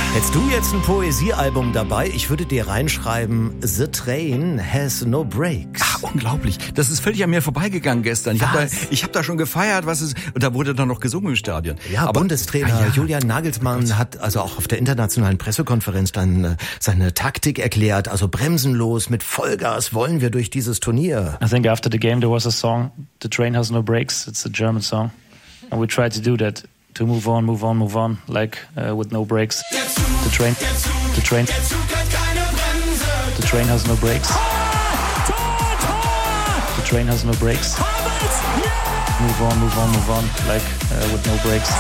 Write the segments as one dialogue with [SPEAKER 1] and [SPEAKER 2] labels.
[SPEAKER 1] Hättest du jetzt ein Poesiealbum dabei, ich würde dir reinschreiben, The Train Has No Brakes.
[SPEAKER 2] Ach, unglaublich. Das ist völlig an mir vorbeigegangen gestern. Ich hab da schon gefeiert, und da wurde dann noch gesungen im Stadion.
[SPEAKER 1] Ja, aber Bundestrainer Julian Nagelsmann hat also auch auf der internationalen Pressekonferenz dann seine Taktik erklärt. Also bremsenlos, mit Vollgas wollen wir durch dieses Turnier.
[SPEAKER 3] I think after the game there was a song, The Train Has No Brakes. It's a German song. And we tried to do that. To move on, like with no brakes. The train has no brakes. The train has no brakes. Move on, like with no brakes.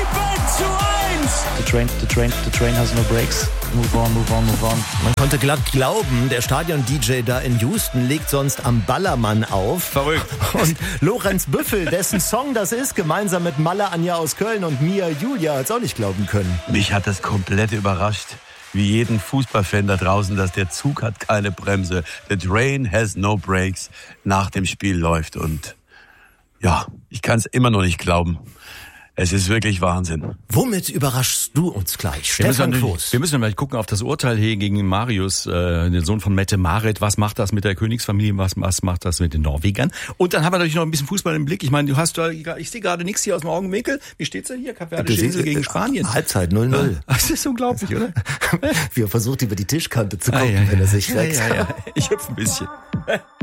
[SPEAKER 3] 7:1. The train has no brakes. Move on.
[SPEAKER 1] Man konnte glatt glauben, der Stadion-DJ da in Houston legt sonst am Ballermann auf.
[SPEAKER 2] Verrückt.
[SPEAKER 1] Und Lorenz Büffel, dessen Song das ist, gemeinsam mit Malle Anja aus Köln und Mia Julia, hat's auch nicht glauben können.
[SPEAKER 4] Mich hat das komplett überrascht. Wie jeden Fußballfan da draußen, dass der Zug hat keine Bremse. The train has no brakes nach dem Spiel läuft. Und ja, ich kann es immer noch nicht glauben. Es ist wirklich Wahnsinn.
[SPEAKER 1] Womit überraschst du uns gleich?
[SPEAKER 2] Wir
[SPEAKER 1] Stefan Kloß.
[SPEAKER 2] müssen mal gucken auf das Urteil hier gegen Marius, den Sohn von Mette-Marit. Was macht das mit der Königsfamilie? Was macht das mit den Norwegern? Und dann haben wir natürlich noch ein bisschen Fußball im Blick. Ich meine, ich sehe gerade nichts hier aus dem Augenwinkel. Wie steht's denn hier? Kapverdische Insel gegen Spanien.
[SPEAKER 1] Halbzeit 0-0.
[SPEAKER 2] Das ist unglaublich, oder?
[SPEAKER 1] Wie er versucht, über die Tischkante zu gucken, wenn er sich wächst.
[SPEAKER 2] Ich hüpfe ein bisschen.